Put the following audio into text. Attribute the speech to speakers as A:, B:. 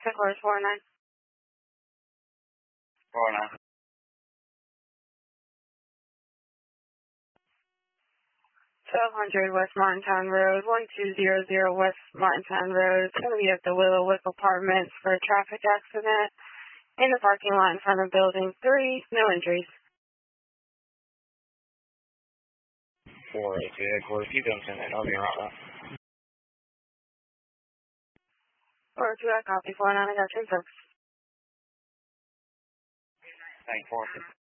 A: Headquarters 49.
B: 49.
A: 1200 West Martintown Road, 1200 West Martintown Road. It's going to be at the Willow Wick Apartments for a traffic accident in the parking lot in front of Building 3. No injuries.
B: 482 headquarters. Keep them sending. I'll be around that.
A: 402, I copy. 49, I got 10 folks.
B: Thank you, 4.